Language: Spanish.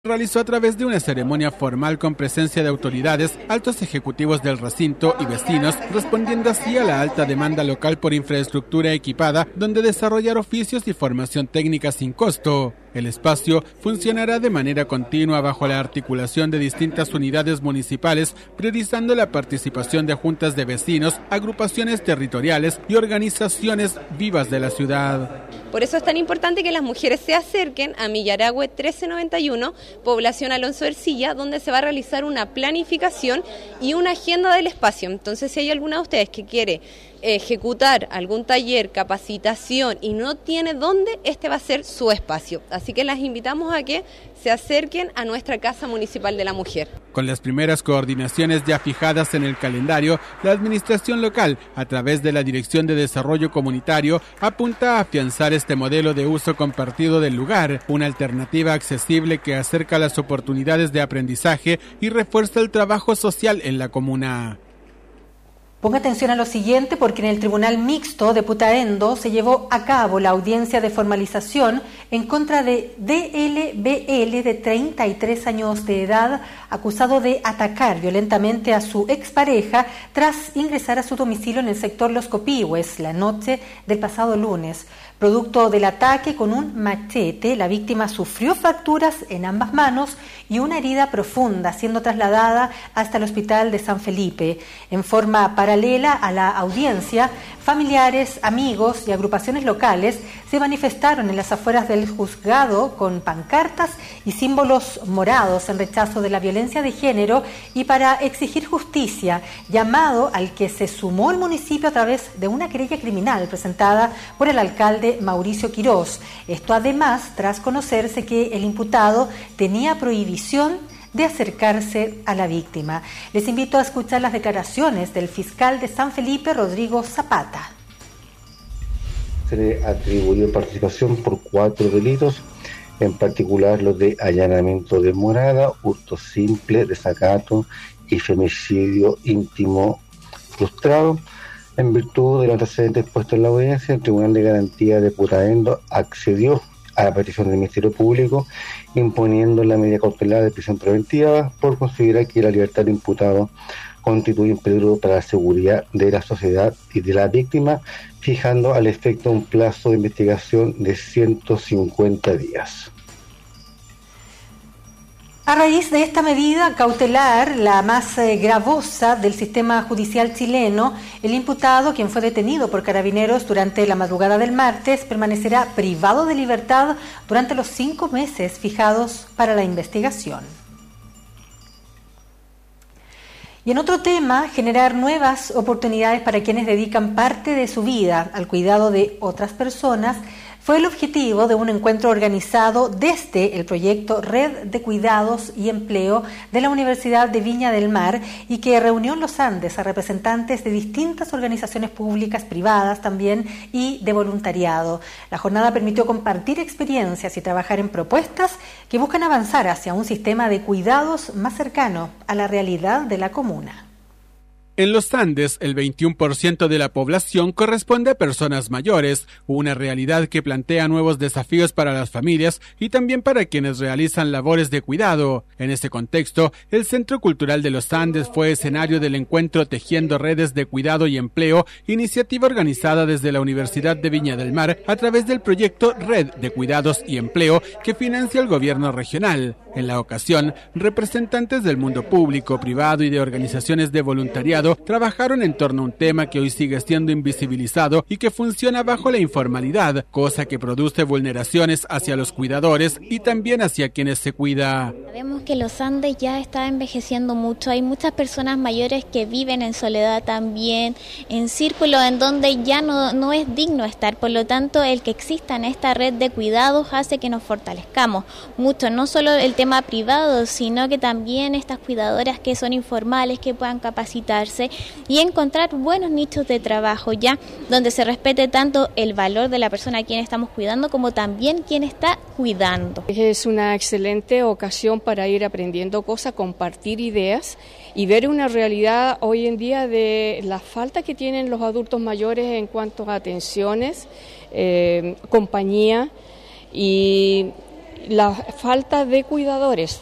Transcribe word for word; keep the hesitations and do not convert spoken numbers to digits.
realizó a través de una ceremonia formal con presencia de autoridades, altos ejecutivos del recinto y vecinos, respondiendo así a la alta demanda local por infraestructura equipada, donde desarrollar oficios y formación técnica sin costo. El espacio funcionará de manera continua bajo la articulación de distintas unidades municipales, priorizando la participación de juntas de vecinos, agrupaciones territoriales y organizaciones vivas de la ciudad. Por eso es tan importante que las mujeres se acerquen a Millarahue trece noventa y uno, población Alonso Ercilla, donde se va a realizar una planificación y una agenda del espacio. Entonces, si hay alguna de ustedes que quiere ejecutar algún taller, capacitación y no tiene dónde, este va a ser su espacio. Así que las invitamos a que se acerquen a nuestra Casa Municipal de la Mujer. Con las primeras coordinaciones ya fijadas en el calendario, la administración local, a través de la Dirección de Desarrollo Comunitario, apunta a afianzar este modelo de uso compartido del lugar, una alternativa accesible que acerca las oportunidades de aprendizaje y refuerza el trabajo social en la comuna. Ponga atención a lo siguiente, porque en el Tribunal Mixto de Putaendo se llevó a cabo la audiencia de formalización en contra de D L B L, de treinta y tres años de edad, acusado de atacar violentamente a su expareja tras ingresar a su domicilio en el sector Los Copihue la noche del pasado lunes. Producto del ataque con un machete, la víctima sufrió fracturas en ambas manos y una herida profunda, siendo trasladada hasta el hospital de San Felipe. En forma paralela a la audiencia, familiares, amigos y agrupaciones locales se manifestaron en las afueras del juzgado con pancartas y símbolos morados en rechazo de la violencia de género y para exigir justicia, llamado al que se sumó el municipio a través de una querella criminal presentada por el alcalde Mauricio Quirós. Esto además tras conocerse que el imputado tenía prohibición de acercarse a la víctima. Les invito a escuchar las declaraciones del fiscal de San Felipe, Rodrigo Zapata. Se le atribuyó participación por cuatro delitos, en particular los de allanamiento de morada, hurto simple, desacato y femicidio íntimo frustrado. En virtud de los antecedentes expuestos en la audiencia, el Tribunal de Garantía de Putaendo accedió a la petición del Ministerio Público, imponiendo la medida cautelar de prisión preventiva por considerar que la libertad del imputado constituye un peligro para la seguridad de la sociedad y de la víctima, fijando al efecto un plazo de investigación de ciento cincuenta días. A raíz de esta medida cautelar, la más eh, gravosa del sistema judicial chileno, el imputado, quien fue detenido por carabineros durante la madrugada del martes, permanecerá privado de libertad durante los cinco meses fijados para la investigación. Y en otro tema, generar nuevas oportunidades para quienes dedican parte de su vida al cuidado de otras personas fue el objetivo de un encuentro organizado desde el proyecto Red de Cuidados y Empleo de la Universidad de Viña del Mar y que reunió en los Andes a representantes de distintas organizaciones públicas, privadas también y de voluntariado. La jornada permitió compartir experiencias y trabajar en propuestas que buscan avanzar hacia un sistema de cuidados más cercano a la realidad de la comuna. En los Andes, el veintiuno por ciento de la población corresponde a personas mayores, una realidad que plantea nuevos desafíos para las familias y también para quienes realizan labores de cuidado. En este contexto, el Centro Cultural de los Andes fue escenario del encuentro Tejiendo Redes de Cuidado y Empleo, iniciativa organizada desde la Universidad de Viña del Mar a través del proyecto Red de Cuidados y Empleo que financia el gobierno regional. En la ocasión, representantes del mundo público, privado y de organizaciones de voluntariado trabajaron en torno a un tema que hoy sigue siendo invisibilizado y que funciona bajo la informalidad, cosa que produce vulneraciones hacia los cuidadores y también hacia quienes se cuida. Sabemos que los Andes ya está envejeciendo mucho, hay muchas personas mayores que viven en soledad también, en círculos en donde ya no, no es digno estar, por lo tanto el que exista en esta red de cuidados hace que nos fortalezcamos mucho, no solo el tema privado, sino que también estas cuidadoras que son informales, que puedan capacitarse y encontrar buenos nichos de trabajo ya, donde se respete tanto el valor de la persona a quien estamos cuidando como también quien está cuidando. Es una excelente ocasión para ir aprendiendo cosas, compartir ideas y ver una realidad hoy en día de la falta que tienen los adultos mayores en cuanto a atenciones, eh, compañía y la falta de cuidadores.